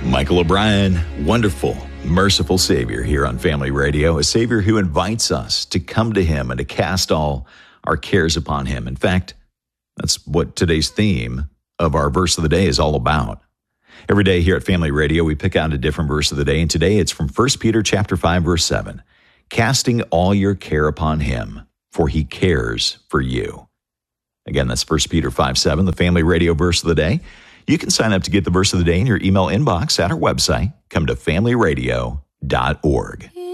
Michael O'Brien, wonderful, merciful Savior here on Family Radio, a Savior who invites us to come to Him and to cast all our cares upon Him. In fact, that's what today's theme of our verse of the day is all about. Every day here at Family Radio, we pick out a different verse of the day, and today it's from 1 Peter chapter 5, verse 7. Casting all your care upon Him, for He cares for you. Again, that's 1 Peter 5:7, the Family Radio verse of the day. You can sign up to get the verse of the day in your email inbox at our website. Come to familyradio.org.